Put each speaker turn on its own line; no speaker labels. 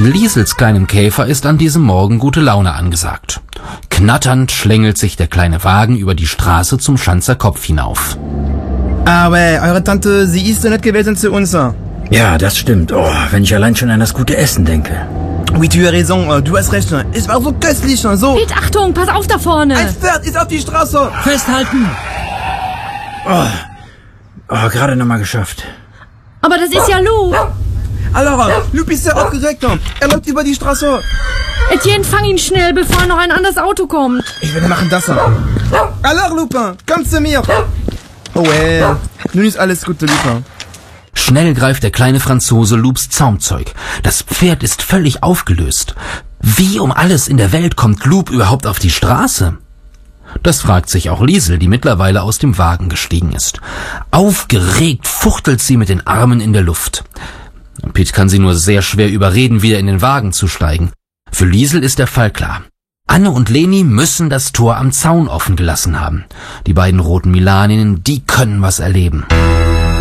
Liesels kleinem Käfer ist an diesem Morgen gute Laune angesagt. Knatternd schlängelt sich der kleine Wagen über die Straße zum Schanzer Kopf hinauf.
Aber eure Tante, sie ist so nett gewesen zu uns.
Ja, das stimmt. Oh, wenn ich allein schon an das gute Essen denke.
Oui, tu as raison, du hast recht. Es war so köstlich, so.
Pete, Achtung, pass auf da vorne.
Ein Pferd ist auf die Straße.
Festhalten!
Oh, gerade nochmal geschafft.
Aber das ist ja Lou.
Alors, Lou ist sehr aufgeregt. Er läuft über die Straße.
Etienne, fang ihn schnell, bevor noch ein anderes Auto kommt.
Ich werde machen das. Alors, Lupin, komm zu mir. Oh, nun ist alles gut, Lupin.
Schnell greift der kleine Franzose Loups Zaumzeug. Das Pferd ist völlig aufgelöst. Wie um alles in der Welt kommt Loup überhaupt auf die Straße? Das fragt sich auch Liesel, die mittlerweile aus dem Wagen gestiegen ist. Aufgeregt fuchtelt sie mit den Armen in der Luft. Pete kann sie nur sehr schwer überreden, wieder in den Wagen zu steigen. Für Liesel ist der Fall klar. Anne und Leni müssen das Tor am Zaun offen gelassen haben. Die beiden roten Milaninnen, die können was erleben.